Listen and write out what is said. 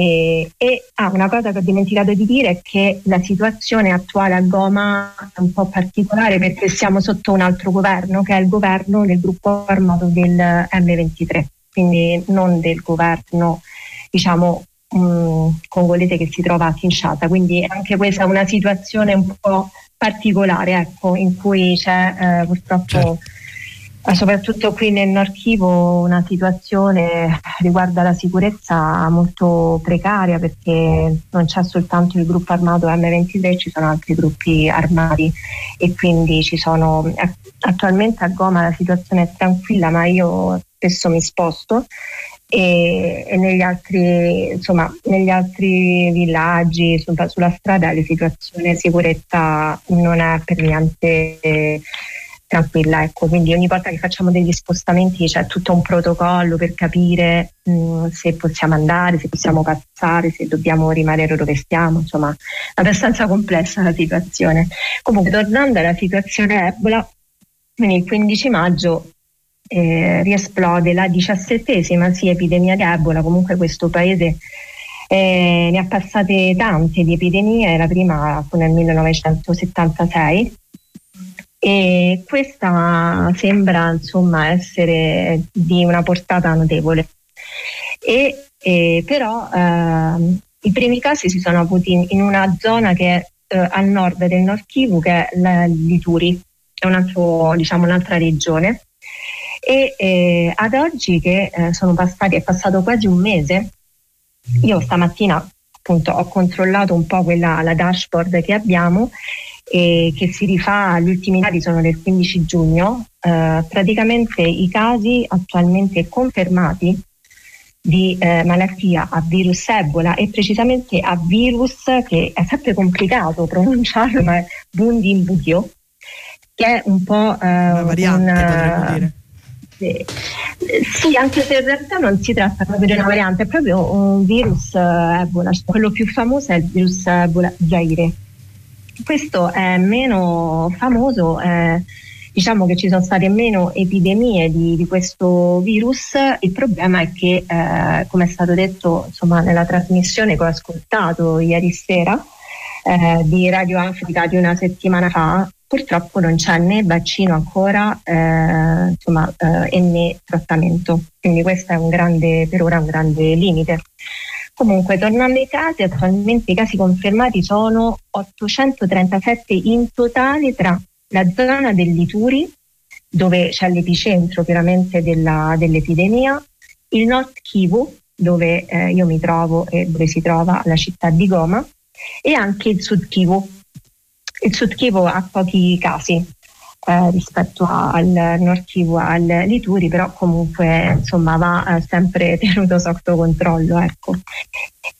Una cosa che ho dimenticato di dire è che la situazione attuale a Goma è un po' particolare perché siamo sotto un altro governo, che è il governo del gruppo armato del M23, quindi non del governo, diciamo, congolese che si trova a Kinshasa. Quindi anche questa è una situazione un po' particolare, ecco, in cui c'è purtroppo soprattutto qui nel Nord Kivu una situazione riguardo alla sicurezza molto precaria, perché non c'è soltanto il gruppo armato M23, ci sono altri gruppi armati e quindi ci sono attualmente a Goma la situazione è tranquilla, ma io spesso mi sposto e negli altri villaggi sulla strada la situazione di sicurezza non è per niente tranquilla, ecco. Quindi ogni volta che facciamo degli spostamenti c'è tutto un protocollo per capire se possiamo andare, se possiamo passare, se dobbiamo rimanere dove stiamo, insomma è abbastanza complessa la situazione. Comunque, tornando alla situazione Ebola, quindi il 15 maggio riesplode la 17ª epidemia di Ebola. Comunque questo paese ne ha passate tante di epidemie, la prima fu nel 1976 e questa sembra insomma essere di una portata notevole però i primi casi si sono avuti in una zona che è al nord del Nord Kivu, che è l'Ituri, è un'altra regione. E ad oggi che è passato quasi un mese, io stamattina appunto ho controllato un po' la dashboard che abbiamo e che si rifà agli ultimi dati, sono del 15 giugno, praticamente i casi attualmente confermati di malattia a virus Ebola e precisamente a virus che è sempre complicato pronunciarlo, ma è Bundibugyo, che è un po' una variante, potremmo dire. Sì, anche se in realtà non si tratta proprio di una variante, è proprio un virus Ebola. Quello più famoso è il virus Ebola Zaire. Questo è meno famoso, diciamo che ci sono state meno epidemie di questo virus. Il problema è che, come è stato detto insomma nella trasmissione che ho ascoltato ieri sera di Radio Africa di una settimana fa, purtroppo non c'è né vaccino ancora e né trattamento, quindi questo è per ora un grande limite. Comunque, tornando ai casi, attualmente i casi confermati sono 837 in totale tra la zona dell'Ituri, dove c'è l'epicentro chiaramente dell'epidemia, il Nord Kivu, dove io mi trovo e dove si trova la città di Goma, e anche il Sud Kivu. Il Sud Kivu ha pochi casi rispetto al Nord Kivu, all'Ituri, però comunque insomma va sempre tenuto sotto controllo, ecco.